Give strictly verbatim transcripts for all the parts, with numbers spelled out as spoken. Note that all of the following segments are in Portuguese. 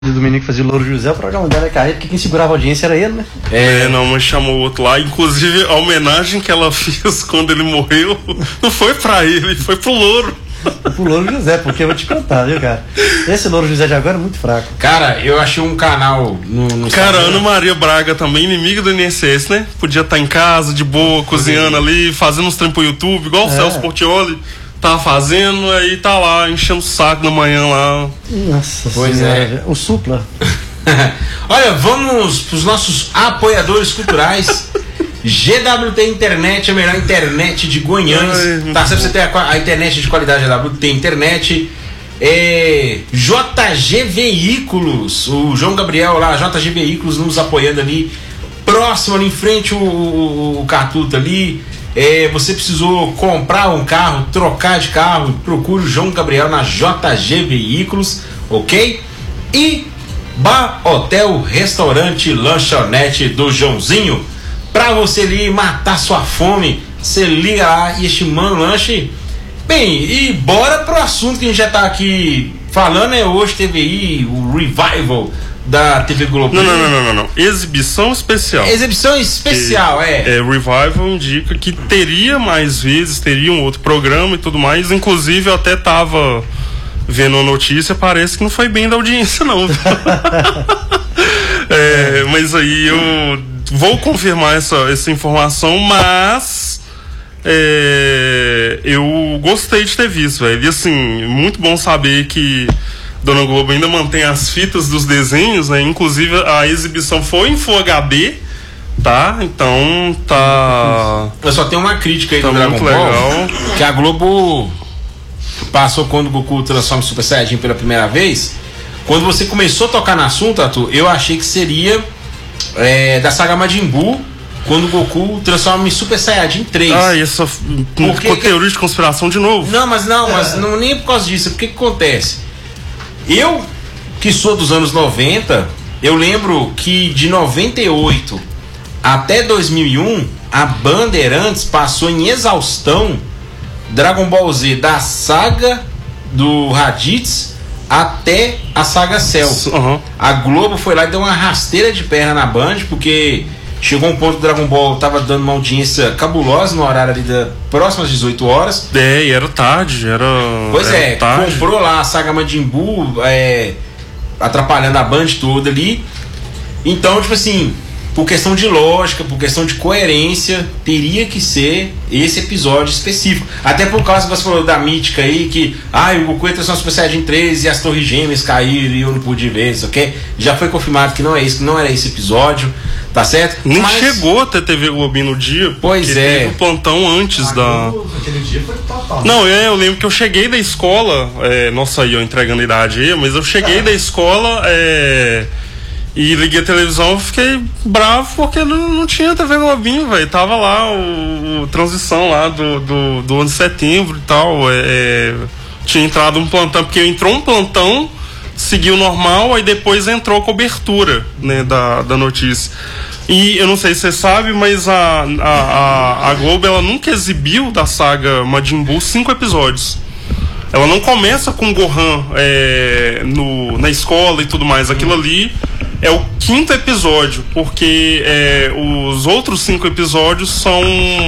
do menino que fazia o Louro José, o programa dela ia cair, porque quem segurava a audiência era ele, né? É, não, mas chamou o outro lá. Inclusive, a homenagem que ela fez quando ele morreu não foi pra ele, foi pro Louro. Pro Louro José, porque eu vou te contar, viu, cara? Esse Louro José de agora é muito fraco. Cara, eu achei um canal no, no Cara, Ana Maria Braga também, inimiga do I N S S, né? Podia estar em casa, de boa, cozinhando ali, fazendo uns trampos pro YouTube, igual o é. Celso Portioli tá fazendo, aí tá lá, enchendo o saco na manhã lá. Nossa pois senhora, é. O Supla. Olha, vamos pros nossos apoiadores culturais. G W T Internet, a melhor internet de Goiânia. Ai, tá, sempre você tem a, a internet de qualidade G W T Internet. É, J G Veículos, o João Gabriel lá, J G Veículos nos apoiando ali, próximo ali em frente o, o, o Catuta ali. É, você precisou comprar um carro, trocar de carro, procure o João Gabriel na J G Veículos, ok? E Bar Hotel Restaurante Lanchonete do Joãozinho, pra você ali matar sua fome, você liga lá e este mano lanche. Bem, e bora pro assunto que a gente já tá aqui falando, né? Hoje teve aí o revival da T V Globo. Não, não, não, não, não, não. Exibição especial. Exibição especial, e, é. É, Revival indica que teria mais vezes, teria um outro programa e tudo mais. Inclusive, eu até tava vendo a notícia, parece que não foi bem da audiência, não. é, mas aí eu vou confirmar essa, essa informação, mas é, eu gostei de ter visto, velho. E assim, muito bom saber que Dona Globo ainda mantém as fitas dos desenhos, né? Inclusive a exibição foi em Full H D, tá? Então tá. Eu só tenho uma crítica aí tá do Dragon Ball, legal. que a Globo passou quando o Goku transforma o Super Saiyajin pela primeira vez. Quando você começou a tocar no assunto, Arthur, eu achei que seria é, da saga Majin Buu, quando o Goku transforma em Super Saiyajin três. Ah, isso ficou teoria de conspiração de novo. Não, mas não, mas não, nem por causa disso. Porque que acontece? Eu, que sou dos anos noventa, eu lembro que de noventa e oito até dois mil e um, a Bandeirantes passou em exaustão Dragon Ball Z, da saga do Raditz até a saga Cell. Uhum. A Globo foi lá e deu uma rasteira de perna na Band, porque chegou um ponto que o Dragon Ball tava dando uma audiência cabulosa no horário ali da próximas dezoito horas. É, e era tarde, era. Pois era é, tarde. Comprou lá a saga Majin Buu, é, atrapalhando a Band toda ali. Então, tipo assim, por questão de lógica, por questão de coerência, teria que ser esse episódio específico. Até por causa que você falou da mítica aí, que ah, o Goku entrou no Super Saiyajin três e as Torres Gêmeas caíram e eu não pude ver, isso ok? Já foi confirmado que não é isso, que não era esse episódio. Tá certo? Nem Mas chegou até T V Globinho no dia. Pois é. Teve o plantão antes ah, da. Aquele dia foi total. Não, é, eu lembro que eu cheguei da escola. É, nossa, aí eu entregando a idade aí, mas eu cheguei ah. da escola é, e liguei a televisão, fiquei bravo porque não, não tinha T V Globinho, velho. Tava lá o, o transição lá do, do, do onze de setembro e tal. É, é, tinha entrado um plantão, porque entrou um plantão, seguiu normal, aí depois entrou a cobertura, né, da, da notícia. E eu não sei se você sabe, mas a, a, a, a Globo, ela nunca exibiu da saga Majin Buu cinco episódios. Ela não começa com o Gohan é, no, na escola e tudo mais. Aquilo ali é o quinto episódio, porque é, os outros cinco episódios são...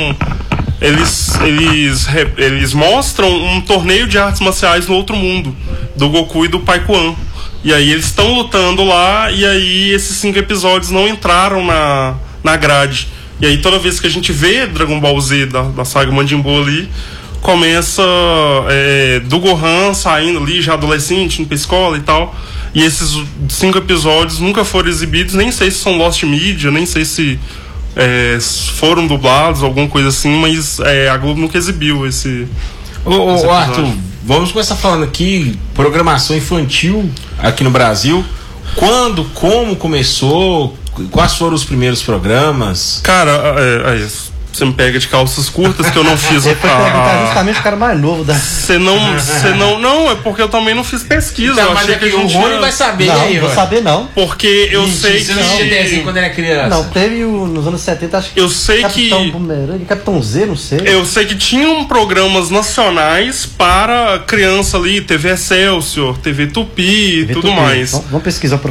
Eles, eles, eles mostram um torneio de artes marciais no outro mundo, do Goku e do Pai Quan. E aí eles estão lutando lá, e aí esses cinco episódios não entraram na, na grade. E aí toda vez que a gente vê Dragon Ball Z da, da saga Majin Buu ali, começa é, do Gohan saindo ali, já adolescente, indo pra escola e tal. E esses cinco episódios nunca foram exibidos, nem sei se são Lost Media, nem sei se é, foram dublados, alguma coisa assim, mas é, a Globo nunca exibiu esse... Ô, ô Arthur, vamos começar falando aqui programação infantil aqui no Brasil. Quando, como começou, quais foram os primeiros programas? Cara, é, é, você me pega de calças curtas que eu não fiz Ele foi a- perguntar a- justamente o cara mais novo da. Você não, você não, não, é porque eu também não fiz pesquisa. Então, eu mas achei é que a que o gente Rony ia- vai saber Não, aí, não vou Rony. saber não. Porque eu Ixi, sei você não assistia desenho que quando era criança. Não, teve o, nos anos setenta, acho que. eu sei Capitão que Bumerangue, Capitão Z, não sei. eu sei que tinham programas nacionais para criança ali, T V Excelsior, T V Tupi e Vê tudo tudo. mais. Vamos, vamos pesquisar